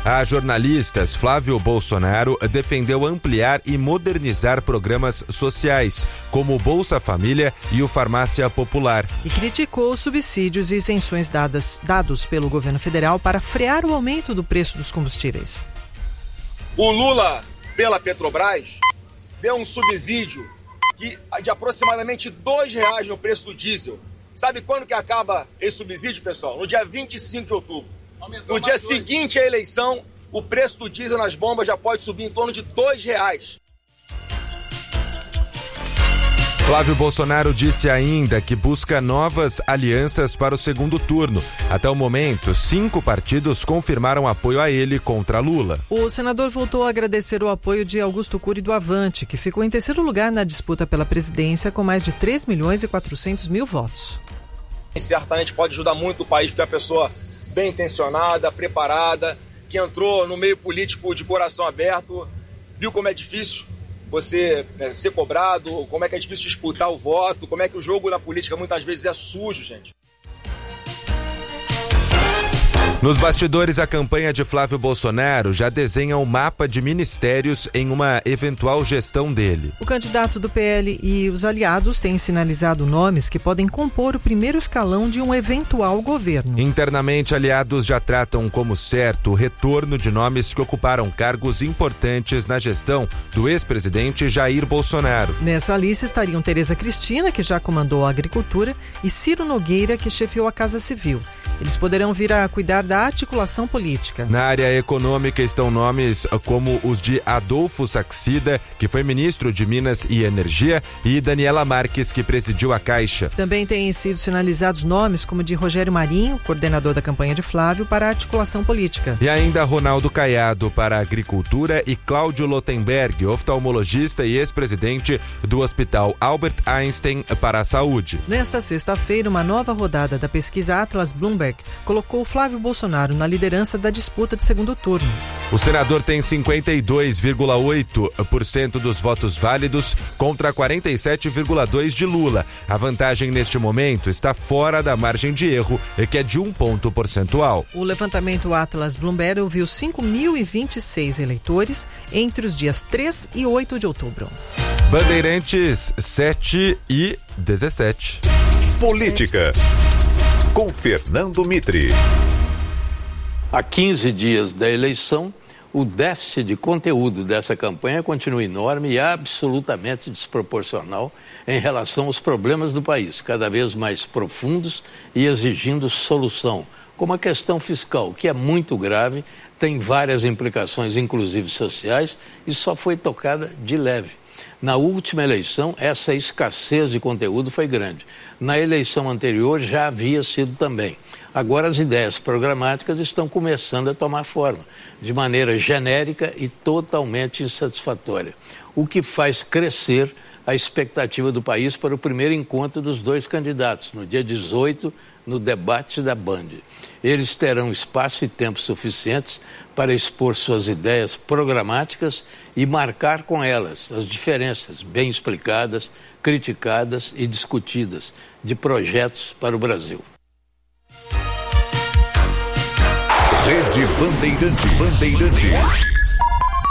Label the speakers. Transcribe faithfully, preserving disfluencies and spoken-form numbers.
Speaker 1: A jornalistas, Flávio Bolsonaro defendeu ampliar e modernizar programas sociais, como o Bolsa Família e o Farmácia Popular.
Speaker 2: E criticou os subsídios e isenções dadas, dados pelo governo federal para frear o aumento do preço dos combustíveis.
Speaker 3: O Lula, pela Petrobras, deu um subsídio que, de aproximadamente dois reais no preço do diesel. Sabe quando que acaba esse subsídio, pessoal? No dia vinte e cinco de outubro. Aumentou no dia seguinte à eleição, o preço do diesel nas bombas já pode subir em torno de dois reais.
Speaker 1: Flávio Bolsonaro disse ainda que busca novas alianças para o segundo turno. Até o momento, cinco partidos confirmaram apoio a ele contra Lula.
Speaker 2: O senador voltou a agradecer o apoio de Augusto Cury do Avante, que ficou em terceiro lugar na disputa pela presidência com mais de três milhões e quatrocentos mil votos.
Speaker 3: Certamente pode ajudar muito o país, porque é uma pessoa bem intencionada, preparada, que entrou no meio político de coração aberto, viu como é difícil você é, ser cobrado, como é que é difícil disputar o voto, como é que o jogo na política muitas vezes é sujo, gente.
Speaker 1: Nos bastidores, a campanha de Flávio Bolsonaro já desenha um mapa de ministérios em uma eventual gestão dele.
Speaker 2: O candidato do P L e os aliados têm sinalizado nomes que podem compor o primeiro escalão de um eventual governo.
Speaker 1: Internamente, aliados já tratam como certo o retorno de nomes que ocuparam cargos importantes na gestão do ex-presidente Jair Bolsonaro.
Speaker 2: Nessa lista estariam Tereza Cristina, que já comandou a agricultura, e Ciro Nogueira, que chefiou a Casa Civil. Eles poderão vir a cuidar da articulação política.
Speaker 1: Na área econômica estão nomes como os de Adolfo Saxida, que foi ministro de Minas e Energia, e Daniela Marques, que presidiu a Caixa.
Speaker 2: Também têm sido sinalizados nomes como de Rogério Marinho, coordenador da campanha de Flávio, para a articulação política.
Speaker 1: E ainda Ronaldo Caiado para a Agricultura e Cláudio Lotenberg, oftalmologista e ex-presidente do Hospital Albert Einstein, para a Saúde.
Speaker 2: Nesta sexta-feira, uma nova rodada da pesquisa Atlas Bloomberg colocou Flávio Bolsonaro na liderança da disputa de segundo turno.
Speaker 1: O senador tem cinquenta e dois vírgula oito por cento dos votos válidos contra quarenta e sete vírgula dois por cento de Lula. A vantagem neste momento está fora da margem de erro, que é de um ponto percentual.
Speaker 2: O levantamento Atlas Bloomberg ouviu cinco mil e vinte e seis eleitores entre os dias três e oito de outubro.
Speaker 1: Bandeirantes sete e dezessete.
Speaker 4: Política, com Fernando Mitre.
Speaker 5: Há quinze dias da eleição, o déficit de conteúdo dessa campanha continua enorme e absolutamente desproporcional em relação aos problemas do país, cada vez mais profundos e exigindo solução, como a questão fiscal, que é muito grave, tem várias implicações, inclusive sociais, e só foi tocada de leve. Na última eleição, essa escassez de conteúdo foi grande. Na eleição anterior, já havia sido também. Agora, as ideias programáticas estão começando a tomar forma, de maneira genérica e totalmente insatisfatória, o que faz crescer a expectativa do país para o primeiro encontro dos dois candidatos, no dia dezoito, no debate da Band. Eles terão espaço e tempo suficientes para expor suas ideias programáticas e marcar com elas as diferenças bem explicadas, criticadas e discutidas de projetos para o Brasil.
Speaker 4: Rede Bandeirantes. Bandeirantes.